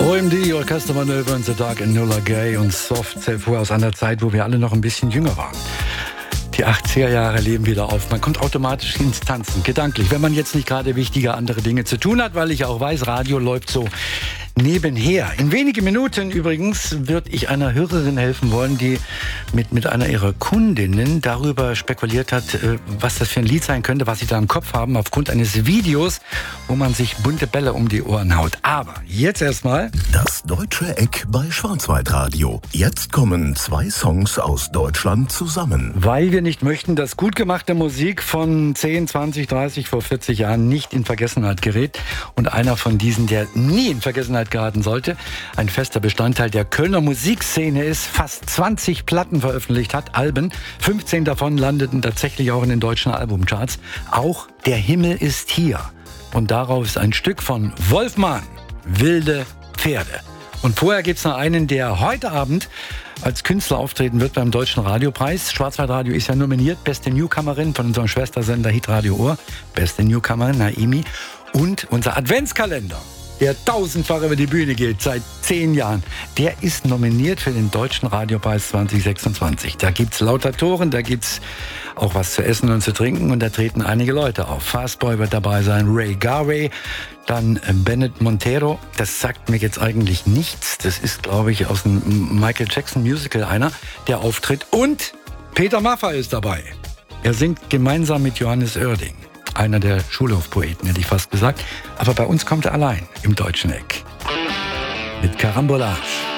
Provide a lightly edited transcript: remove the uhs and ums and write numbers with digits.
OMD, Orchestermanöver in The Dark in Nulla Gay und Soft Self aus einer Zeit, wo wir alle noch ein bisschen jünger waren. Die 80er Jahre leben wieder auf. Man kommt automatisch ins Tanzen, gedanklich, wenn man jetzt nicht gerade wichtige andere Dinge zu tun hat, weil ich auch weiß, Radio läuft so nebenher. In wenigen Minuten übrigens würde ich einer Hörerin helfen wollen, die mit einer ihrer Kundinnen darüber spekuliert hat, was das für ein Lied sein könnte, was sie da im Kopf haben, aufgrund eines Videos, wo man sich bunte Bälle um die Ohren haut. Aber jetzt erstmal das Deutsche Eck bei Schwarzwaldradio. Jetzt kommen 2 Songs aus Deutschland zusammen. Weil wir nicht möchten, dass gut gemachte Musik von 10, 20, 30, vor 40 Jahren nicht in Vergessenheit gerät. Und einer von diesen, der nie in Vergessenheit geraten sollte, ein fester Bestandteil der Kölner Musikszene ist, fast 20 Platten veröffentlicht hat, Alben. 15 davon landeten tatsächlich auch in den deutschen Albumcharts. Auch Der Himmel ist hier. Und darauf ist ein Stück von Wolfmann, Wilde Pferde. Und vorher gibt's noch einen, der heute Abend als Künstler auftreten wird beim Deutschen Radiopreis. Schwarzwaldradio ist ja nominiert, beste Newcomerin von unserem Schwestersender Hitradio Ohr, beste Newcomerin Naimi. Und unser Adventskalender, der 1000-fach über die Bühne geht, seit 10 Jahren, der ist nominiert für den Deutschen Radiopreis 2026. Da gibt's Lautatoren, da gibt's auch was zu essen und zu trinken und da treten einige Leute auf. Fastboy wird dabei sein, Ray Garvey, dann Bennett Montero. Das sagt mir jetzt eigentlich nichts. Das ist, glaube ich, aus dem Michael Jackson Musical einer, der auftritt. Und Peter Maffay ist dabei. Er singt gemeinsam mit Johannes Oerding. Einer der Schulhofpoeten, hätte ich fast gesagt. Aber bei uns kommt er allein im Deutschen Eck. Mit Karambolage.